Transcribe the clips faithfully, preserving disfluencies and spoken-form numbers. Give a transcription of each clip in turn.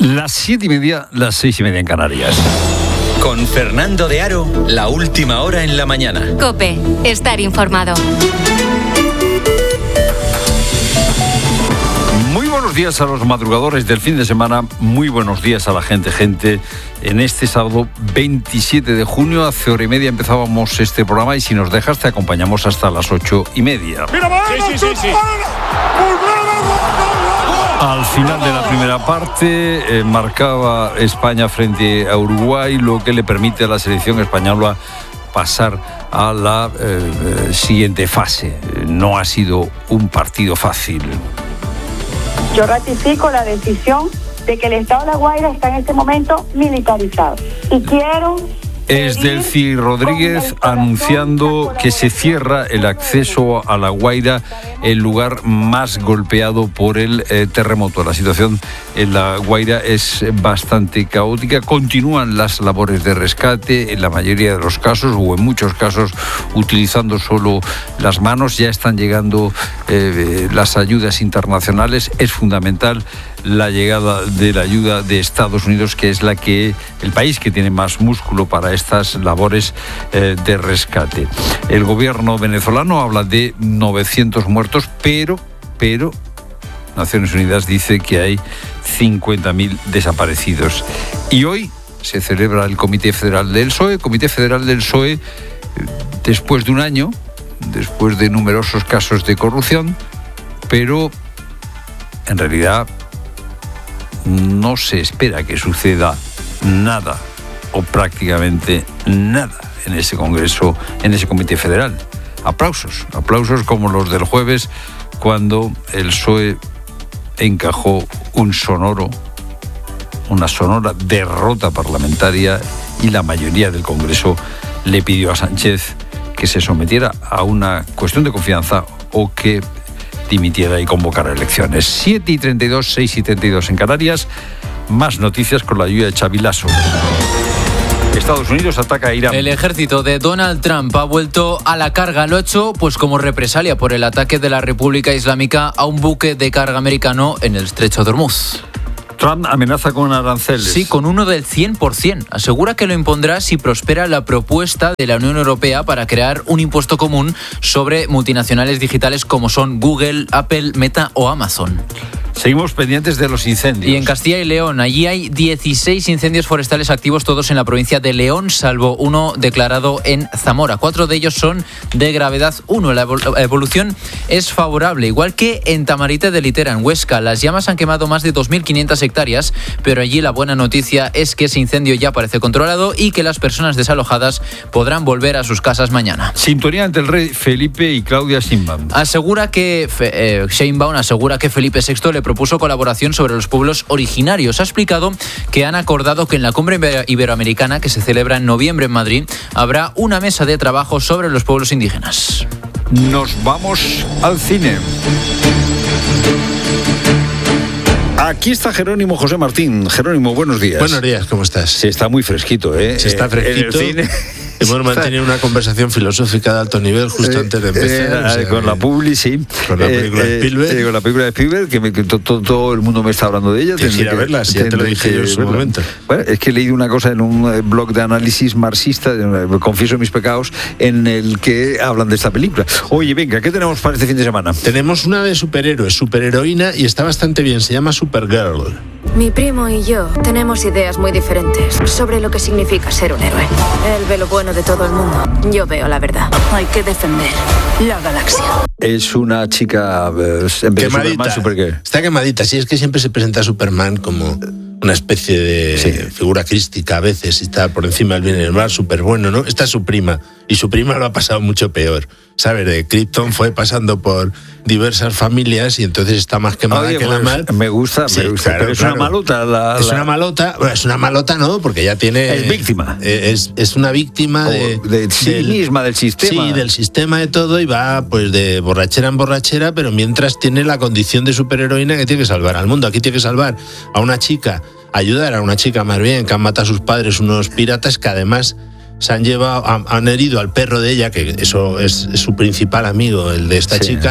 Las siete y media, las seis y media en Canarias. Con Fernando de Aro, la última hora en la mañana. COPE, estar informado. Muy buenos días a los madrugadores del fin de semana, muy buenos días a la gente, gente. En este sábado veintisiete de junio, hace hora y media empezábamos este programa y si nos dejas te acompañamos hasta las ocho y media. ¡Mira, sí, sí, sí, sí. Al final de la primera parte eh, marcaba España frente a Uruguay, lo que le permite a la selección española pasar a la eh, siguiente fase. No ha sido un partido fácil. Yo ratifico la decisión de que el Estado de La Guaira está en este momento militarizado. Y quiero... Es Delcy Rodríguez anunciando que se cierra el acceso a La Guaira, el lugar más golpeado por el eh, terremoto. La situación en La Guaira es bastante caótica. Continúan las labores de rescate, en la mayoría de los casos, o en muchos casos, utilizando solo las manos. Ya están llegando eh, las ayudas internacionales. Es fundamental la llegada de la ayuda de Estados Unidos, que es la que el país que tiene más músculo para estas labores eh, de rescate. El gobierno venezolano habla de novecientos muertos, pero, pero Naciones Unidas dice que hay cincuenta mil desaparecidos. Y hoy se celebra el Comité Federal del P S O E, Comité Federal del P S O E, después de un año, después de numerosos casos de corrupción, pero en realidad no se espera que suceda nada o prácticamente nada en ese Congreso, en ese Comité Federal. Aplausos, aplausos como los del jueves, cuando el P S O E encajó un sonoro, una sonora derrota parlamentaria y la mayoría del Congreso le pidió a Sánchez que se sometiera a una cuestión de confianza o que dimitiera y convocara elecciones. siete y treinta y dos, seis y treinta y dos en Canarias. Más noticias con la ayuda de Xavi Lasso. Estados Unidos ataca a Irán. El ejército de Donald Trump ha vuelto a la carga. Lo ha hecho pues como represalia por el ataque de la República Islámica a un buque de carga americano en el Estrecho de Hormuz. Trump amenaza con aranceles. Sí, con uno del cien por ciento. Asegura que lo impondrá si prospera la propuesta de la Unión Europea para crear un impuesto común sobre multinacionales digitales como son Google, Apple, Meta o Amazon. Seguimos pendientes de los incendios. Y en Castilla y León, allí hay dieciséis incendios forestales activos, todos en la provincia de León, salvo uno declarado en Zamora. Cuatro de ellos son de gravedad uno. La evolución es favorable, igual que en Tamarite de Litera, en Huesca. Las llamas han quemado más de dos mil quinientas hectáreas, pero allí la buena noticia es que ese incendio ya parece controlado y que las personas desalojadas podrán volver a sus casas mañana. Sintonía entre el rey Felipe y Claudia Sheinbaum. Asegura que eh, Sheinbaum asegura que Felipe sexto le propuso colaboración sobre los pueblos originarios. Ha explicado que han acordado que en la cumbre iberoamericana que se celebra en noviembre en Madrid habrá una mesa de trabajo sobre los pueblos indígenas. Nos vamos al cine. Aquí está Jerónimo José Martín. Jerónimo, buenos días. Buenos días, ¿cómo estás? Se está muy fresquito, ¿eh? Se está fresquito. En el cine. Hemos mantenido una conversación filosófica de alto nivel justo eh, antes de empezar. Eh, o sea, con la publi, sí. Con la película de Spielberg. Eh, con la película de Spielberg, que, me, que to, to, todo el mundo me está hablando de ella. Tienes que ir a verla, si ya te lo dije yo en su verla. momento. Bueno, es que he leído una cosa en un blog de análisis marxista, confieso mis pecados, en el que hablan de esta película. Oye, venga, ¿qué tenemos para este fin de semana? Tenemos una de superhéroes, superheroína, y está bastante bien, se llama Supergirl. Mi primo y yo tenemos ideas muy diferentes sobre lo que significa ser un héroe. Él ve lo bueno de todo el mundo. Yo veo la verdad. Hay que defender la galaxia. Es una chica eh, en vez quemadita. De Superman, está quemadita. Sí, es que siempre se presenta a Superman como una especie de sí. figura crística a veces y está por encima del bien y del mal, súper bueno, ¿no? Esta es su prima y su prima lo ha pasado mucho peor. ¿Sabes? De Krypton fue pasando por diversas familias y entonces está más quemada Oye, que pues, la mal. Me gusta, sí, me gusta, claro, pero es claro. una malota. La, es la... una malota, bueno, es una malota no, porque ya tiene... Es víctima. Eh, es, es una víctima de, de sí del, misma, del sistema. Sí, del sistema de todo y va pues de borrachera en borrachera, pero mientras tiene la condición de superheroína que tiene que salvar al mundo. Aquí tiene que salvar a una chica, ayudar a una chica más bien, que han matado a sus padres unos piratas que además... se han llevado, han, han herido al perro de ella, que eso es, es su principal amigo, el de esta sí. chica,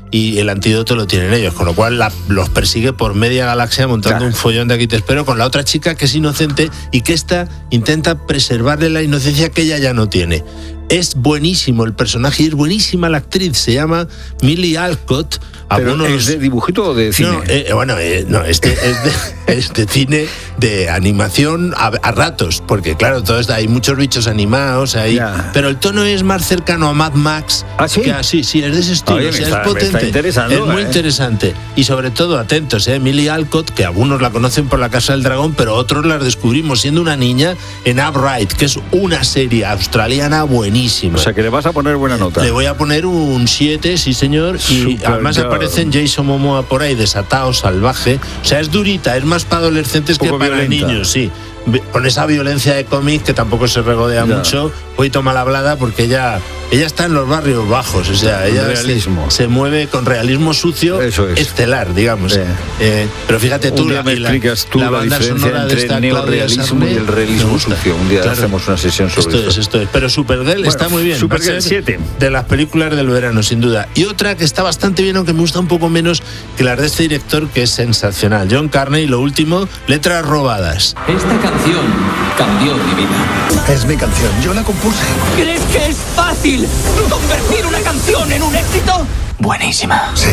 y el antídoto lo tienen ellos, con lo cual la, los persigue por media galaxia montando claro. un follón de aquí te espero con la otra chica que es inocente y que esta intenta preservarle la inocencia que ella ya no tiene. Es buenísimo el personaje y es buenísima la actriz, se llama Millie Alcott. ¿Pero algunos... es de dibujito o de cine? No, eh, bueno, eh, no, este es de, es de cine, de animación a, a ratos, porque claro, todo esto, hay muchos bichos animados ahí, yeah. pero el tono es más cercano a Mad Max. ¿Ah, sí? Que a, sí, sí, es de ese estilo, Oye, o sea, está, es potente, interesante, es muy eh. interesante. Y sobre todo, atentos, eh, Millie Alcott, que algunos la conocen por La Casa del Dragón, pero otros la descubrimos siendo una niña en Upright, que es una serie australiana buenísima. O sea, que le vas a poner buena nota. Le voy a poner un siete, sí señor, y Super además job. Aparecen Jason Momoa por ahí, desatado, salvaje. O sea, es durita, es más para adolescentes que para violenta. Niños, sí. Con esa violencia de cómic que tampoco se regodea ya. mucho, un poquito mal hablada, porque ella, ella está en los barrios bajos, o sea, ella realismo. Se, se mueve con realismo sucio, eso es. estelar, digamos. Sí. Eh, pero fíjate tú, un día la, me la, explicas tú la, la banda diferencia entre el neorrealismo y el realismo sucio. Un día claro. hacemos una sesión sobre esto. Esto es, esto es. Pero Supergirl bueno, está muy bien. Supergirl siete. De las películas del verano, sin duda. Y otra que está bastante bien, aunque me gusta un poco menos que las de este director, que es sensacional. John Carney, lo último, Letras robadas. Esta canción cambió mi vida. Es mi canción, yo la compuse. ¿Crees que es fácil convertir una canción en un éxito? Buenísima. Sí.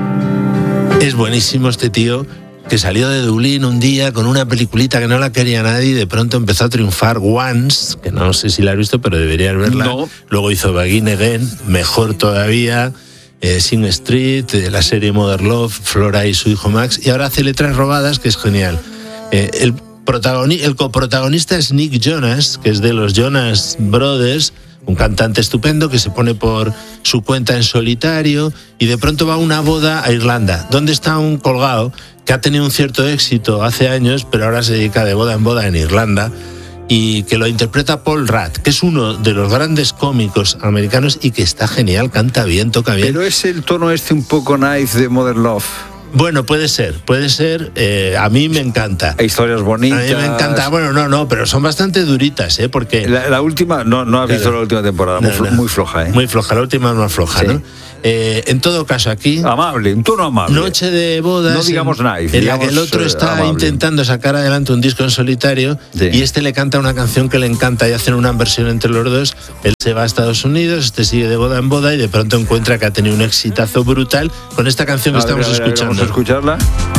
Es buenísimo este tío que salió de Dublín un día con una peliculita que no la quería nadie y de pronto empezó a triunfar Once, que no sé si la has visto, pero deberías verla. No. Luego hizo Begin Again, mejor todavía, eh, Sing Street, eh, la serie Mother Love, Flora y su hijo Max, y ahora hace Letras robadas, que es genial. Eh, el Protagoni- el coprotagonista es Nick Jonas, que es de los Jonas Brothers, un cantante estupendo que se pone por su cuenta en solitario y de pronto va a una boda a Irlanda, donde está un colgado que ha tenido un cierto éxito hace años, pero ahora se dedica de boda en boda en Irlanda, y que lo interpreta Paul Rudd, que es uno de los grandes cómicos americanos y que está genial, canta bien, toca bien. Pero es el tono este un poco nice de Mother Love. Bueno, puede ser, puede ser. Eh, a mí me encanta. Hay historias bonitas. A mí me encanta. Bueno, no, no, pero son bastante duritas, ¿eh? Porque la, la última, no, no has visto claro. la última temporada, muy, no, no. muy floja, ¿eh? Muy floja, la última es más floja, sí. ¿no? Eh, en todo caso, aquí. Amable, un tono amable. Noche de bodas. No digamos nice. En digamos, la que el otro está amable. intentando sacar adelante un disco en solitario sí. y este le canta una canción que le encanta y hacen una versión entre los dos. Él se va a Estados Unidos, este sigue de boda en boda y de pronto encuentra que ha tenido un exitazo brutal con esta canción que a estamos ver, a ver, escuchando. Vamos a escucharla.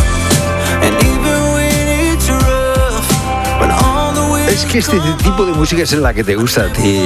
Es que este tipo de música es la que te gusta a ti,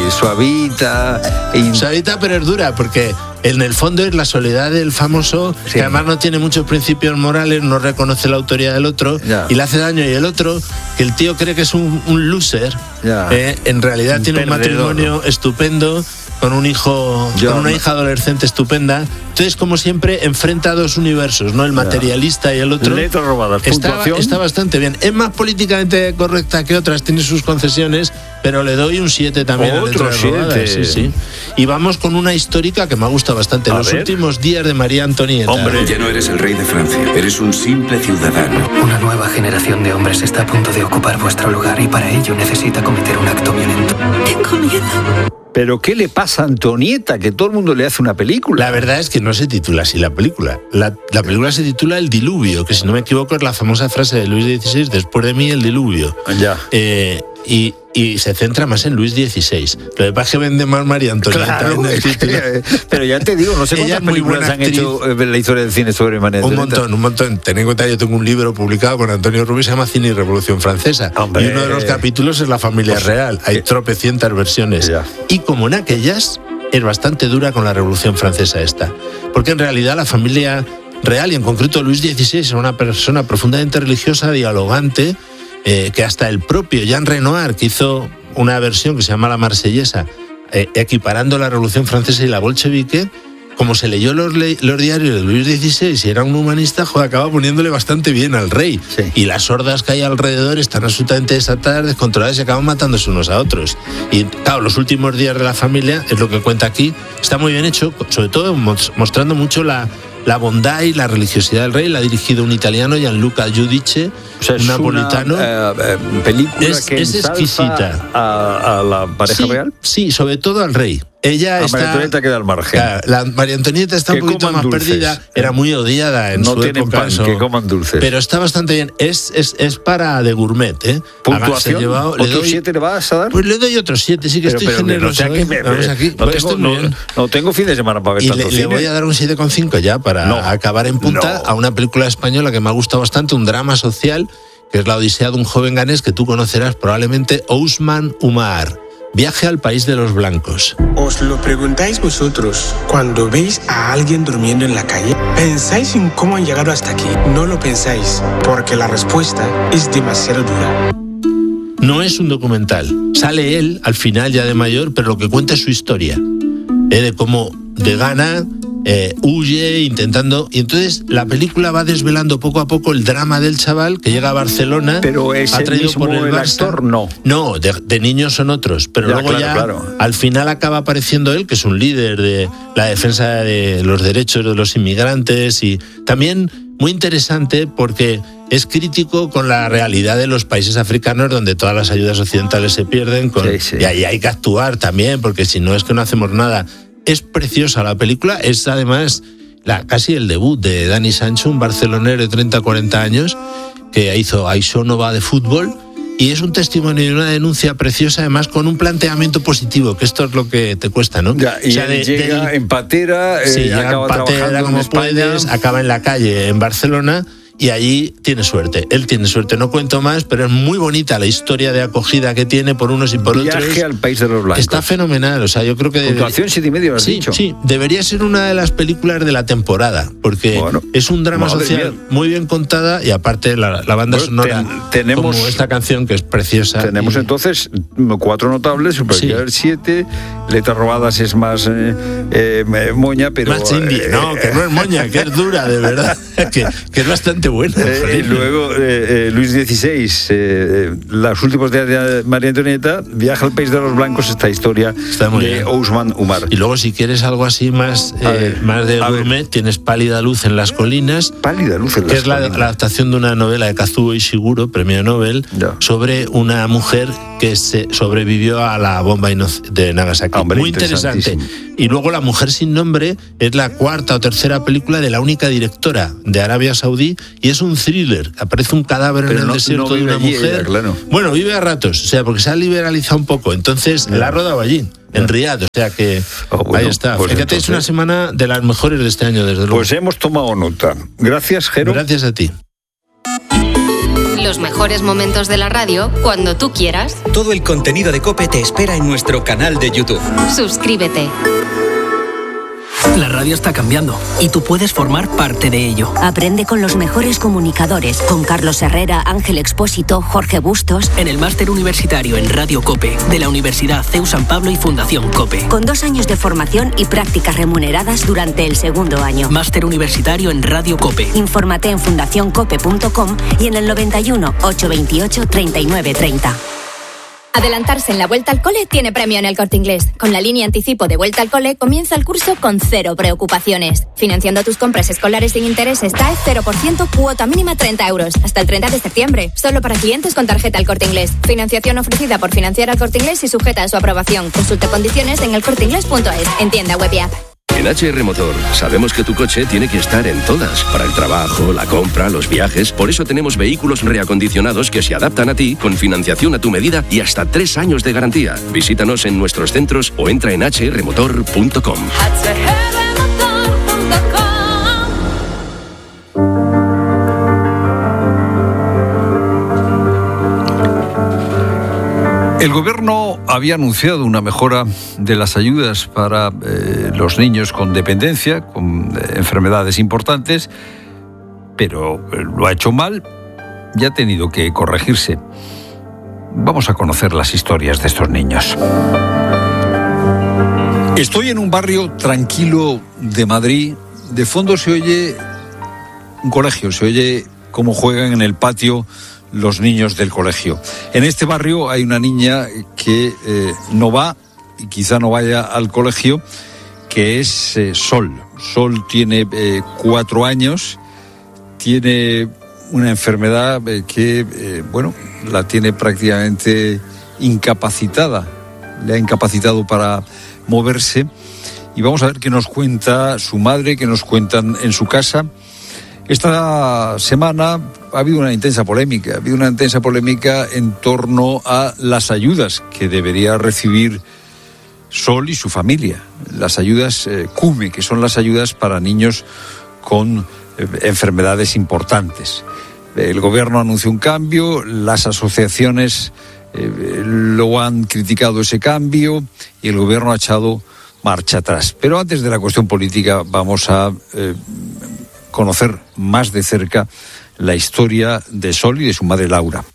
suavita. Y... Suavita pero es dura, porque en el fondo es la soledad del famoso, sí. que además no tiene muchos principios morales, no reconoce la autoridad del otro ya. y le hace daño. Y el otro, que el tío cree que es un, un loser, eh, en realidad un tiene perdedor. Un matrimonio estupendo, con un hijo, Yo, con una hija adolescente estupenda. Entonces, como siempre, enfrenta a dos universos, ¿no? El materialista y el otro. Letras robadas, está, está bastante bien. Es más políticamente correcta que otras, tiene sus concesiones, pero le doy un siete también. Otro a Letras robadas. Sí, sí. Y vamos con una histórica que me gusta bastante. A Los ver. últimos días de María Antonieta. Hombre, ya no eres el rey de Francia, eres un simple ciudadano. Una nueva generación de hombres está a punto de ocupar vuestro lugar y para ello necesita cometer un acto violento. Tengo miedo. ¿Pero qué le pasa a Antonieta? Que todo el mundo le hace una película. La verdad es que no se titula así la película. La, la película se titula El Diluvio, que si no me equivoco es la famosa frase de Luis dieciséis, después de mí el diluvio. Ya. Eh, y, y se centra más en Luis dieciséis. Lo que pasa es que vende más María Antonieta claro, en el título. Pero ya te digo, no sé cuántas películas han hecho la historia del cine sobre María Antonieta. Un montón, un montón. Ten en cuenta, yo tengo un libro publicado con Antonio Rubio, se llama Cine y Revolución Francesa. Hombre. Y uno de los capítulos es la familia pues, real. Hay tropecientas versiones. Ya. Y como en aquellas, es bastante dura con la Revolución Francesa esta. Porque en realidad la familia real, y en concreto Luis dieciséis, era una persona profundamente religiosa, dialogante, eh, que hasta el propio Jean Renoir, que hizo una versión que se llama La Marsellesa, eh, equiparando la Revolución Francesa y la bolchevique, como se leyó los, le- los diarios de Luis dieciséis y era un humanista, joder, acaba poniéndole bastante bien al rey. Sí. Y las hordas que hay alrededor están absolutamente desatadas, descontroladas y acaban matándose unos a otros. Y claro, los últimos días de la familia, es lo que cuenta aquí, está muy bien hecho, sobre todo mostrando mucho la, la bondad y la religiosidad del rey. La ha dirigido un italiano, Gianluca Giudice, o sea, un napolitano. Una, eh, película es, que es exquisita. A, a la pareja sí, real. Sí, sobre todo al rey. ella la está... María Antonieta queda al margen. Claro, la María Antonieta está que un poquito más dulces. perdida, era muy odiada en no su tienen época. pan, Eso, que coman dulces. pero está bastante bien. Es, es, es para de gourmet, ¿eh? ¿Puntuación? Llevado, ¿Otros le doy, siete le vas a dar? Pues le doy otros siete, sí que pero, estoy pero, generoso. no, sea que me, Vamos aquí. No, Pues tengo, no, no tengo fin de semana para ver y tanto le, cine. le voy a dar un siete coma cinco ya para no, acabar en punta no. a una película española que me ha gustado bastante, un drama social, que es La Odisea de un joven ganés que tú conocerás probablemente, Ousmane Umar. Viaje al país de los blancos. Os lo preguntáis vosotros cuando veis a alguien durmiendo en la calle. ¿Pensáis en cómo han llegado hasta aquí? No lo pensáis, porque la respuesta es demasiado dura. No es un documental. Sale él al final ya de mayor, pero lo que cuenta es su historia. ¿eh? De cómo de Ghana eh, huye intentando... Y entonces la película va desvelando poco a poco el drama del chaval que llega a Barcelona. Pero es el mismo por el, el actor, no. No, de, de niños son otros. Pero ya, luego claro, ya claro. al final acaba apareciendo él, que es un líder de la defensa de los derechos de los inmigrantes. Y también muy interesante porque es crítico con la realidad de los países africanos donde todas las ayudas occidentales se pierden. Con, sí, sí. Y ahí hay que actuar también, porque si no es que no hacemos nada. Es preciosa la película, es además la, casi el debut de Dani Sancho, un barcelonero de treinta a cuarenta años, que hizo Això no va de fútbol, y es un testimonio y una denuncia preciosa, además con un planteamiento positivo, que esto es lo que te cuesta, ¿no? Ya, y o sea, de, llega de, en patera, eh, sí, acaba en patera como en puedes, acaba en la calle en Barcelona, y allí tiene suerte. Él tiene suerte, no cuento más, pero es muy bonita la historia de acogida que tiene por unos y por Viaje otros. Viaje al país de los blancos. Está fenomenal, o sea, yo creo que... Puntuación siete y medio, has sí, dicho. Sí, debería ser una de las películas de la temporada, porque bueno, es un drama social mía. muy bien contada y aparte la, la banda bueno, sonora, ten, tenemos, como esta canción que es preciosa. Tenemos y... entonces cuatro notables, Supergirl sí. siete, Letras robadas es más eh, eh, moña, pero... Más indie, eh, no, que no es moña, que es dura, de verdad, que, que es bastante buena. Eh, Luego, eh, eh, Luis dieciséis, eh, los últimos días de María Antonieta, Viaja al país de los blancos, esta historia Está muy de bien. Ousmane Umar. Y luego, si quieres algo así más, eh, ver, más de gourmet, tienes Pálida luz en las colinas. Pálida luz en las que es la, colinas. la adaptación de una novela de Kazuo Ishiguro, premio Nobel, ya. sobre una mujer que se sobrevivió a la bomba de Nagasaki. Hombre, muy interesante. Y luego La mujer sin nombre es la cuarta o tercera película de la única directora de Arabia Saudí y es un thriller. Aparece un cadáver Pero en el no, desierto no de una mujer. Ella, claro. Bueno, vive a ratos, o sea, porque se ha liberalizado un poco. Entonces yeah. la ha rodado allí, yeah. en Riad, o sea que oh, bueno, ahí está. Pues Fíjate, entonces, es una semana de las mejores de este año, desde luego. Pues hemos tomado nota. Gracias, Jero. Gracias a ti. Los mejores momentos de la radio cuando tú quieras. Todo el contenido de COPE te espera en nuestro canal de YouTube. Suscríbete. La radio está cambiando y tú puedes formar parte de ello. Aprende con los mejores comunicadores, con Carlos Herrera, Ángel Expósito, Jorge Bustos. En el máster universitario en Radio COPE de la Universidad C E U San Pablo y Fundación COPE. Con dos años de formación y prácticas remuneradas durante el segundo año. Máster universitario en Radio COPE. Infórmate en fundación cope punto com y en el noventa y uno, ochocientos veintiocho, treinta y nueve treinta. Adelantarse en la Vuelta al Cole tiene premio en El Corte Inglés. Con la línea anticipo de Vuelta al Cole comienza el curso con cero preocupaciones. Financiando tus compras escolares sin intereses, T A E cero por ciento, cuota mínima treinta euros. Hasta el treinta de septiembre. Solo para clientes con tarjeta El Corte Inglés. Financiación ofrecida por Financiar al Corte Inglés y sujeta a su aprobación. Consulta condiciones en el corte inglés punto es. En tienda web y app. En H R Motor sabemos que tu coche tiene que estar en todas, para el trabajo, la compra, los viajes. Por eso tenemos vehículos reacondicionados que se adaptan a ti, con financiación a tu medida y hasta tres años de garantía. Visítanos en nuestros centros o entra en h r motor punto com. El gobierno había anunciado una mejora de las ayudas para eh, los niños con dependencia, con eh, enfermedades importantes, pero lo ha hecho mal y ha tenido que corregirse. Vamos a conocer las historias de estos niños. Estoy en un barrio tranquilo de Madrid. De fondo se oye un colegio, se oye cómo juegan en el patio los niños del colegio. En este barrio hay una niña que eh, no va y quizá no vaya al colegio, que es eh, Sol. Sol tiene eh, cuatro años, tiene una enfermedad eh, que, eh, bueno, la tiene prácticamente incapacitada. Le ha incapacitado para moverse. Y vamos a ver qué nos cuenta su madre, qué nos cuentan en su casa. Esta semana ha habido una intensa polémica, ha habido una intensa polémica en torno a las ayudas que debería recibir Sol y su familia. Las ayudas eh, CUME, que son las ayudas para niños con eh, enfermedades importantes. El gobierno anunció un cambio, las asociaciones eh, lo han criticado ese cambio y el gobierno ha echado marcha atrás. Pero antes de la cuestión política vamos a eh, conocer más de cerca la historia de Sol y de su madre Laura.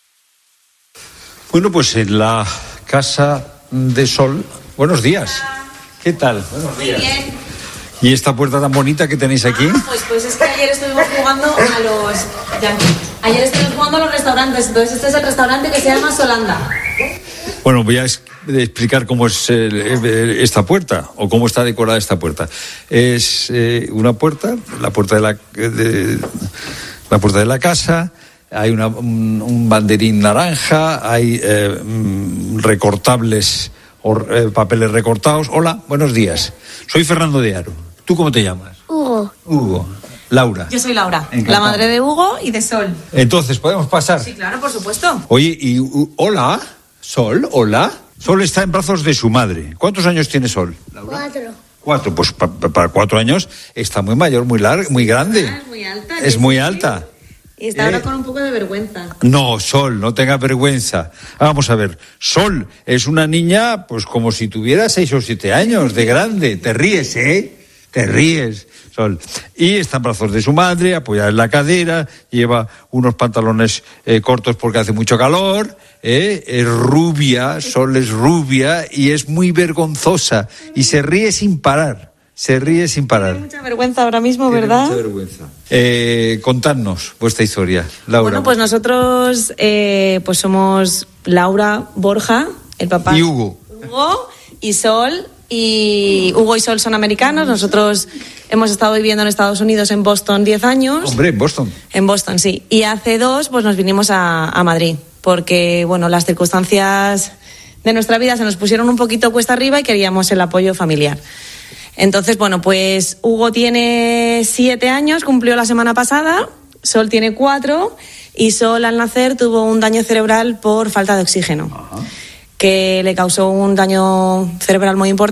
Bueno, pues en la casa de Sol... Buenos días. ¿Qué tal? Buenos días. Muy bien. ¿Y esta puerta tan bonita que tenéis aquí? Ah, pues, pues es que ayer estuvimos jugando a los... Ya, ayer estuvimos jugando a los restaurantes. Entonces este es el restaurante que se llama Solanda. Bueno, voy a es- explicar cómo es eh, esta puerta o cómo está decorada esta puerta. Es eh, una puerta, la puerta de la, de, la puerta de la casa. Hay una, un, un banderín naranja, hay eh, recortables, or, eh, papeles recortados. Hola, buenos días. Soy Fernando de Aro. ¿Tú cómo te llamas? Hugo. Hugo. Laura. Yo soy Laura, Encantado. la madre de Hugo y de Sol. Entonces, ¿podemos pasar? Sí, claro, por supuesto. Oye, y uh, hola, Sol, hola. Sol está en brazos de su madre. ¿Cuántos años tiene Sol? Cuatro. Cuatro, pues pa- pa- para cuatro años está muy mayor, muy larga, muy grande. Es muy alta. Es muy alta. Y está Eh. ahora con un poco de vergüenza. No, Sol, no tenga vergüenza. Vamos a ver, Sol es una niña, pues como si tuviera seis o siete años de grande. Te ríes, ¿eh? Te ríes, Sol. Y está en brazos de su madre, apoyada en la cadera, lleva unos pantalones eh, cortos porque hace mucho calor, ¿eh? Es rubia, Sol es rubia y es muy vergonzosa y se ríe sin parar. Se ríe sin parar. Mucha vergüenza ahora mismo, Tiene ¿verdad? mucha vergüenza. Eh, contadnos vuestra historia, Laura. Bueno, pues nosotros eh, pues somos Laura, Borja, el papá. Y Hugo. Hugo y Sol. Y Hugo y Sol son americanos. Nosotros hemos estado viviendo en Estados Unidos, en Boston, diez años. Hombre, en Boston. En Boston, sí. Y hace dos, pues nos vinimos a, a Madrid. Porque, bueno, las circunstancias de nuestra vida se nos pusieron un poquito cuesta arriba y queríamos el apoyo familiar. Entonces, bueno, pues Hugo tiene siete años, cumplió la semana pasada. Sol tiene cuatro. Y Sol, al nacer, tuvo un daño cerebral por falta de oxígeno. Ajá. Que le causó un daño cerebral muy importante.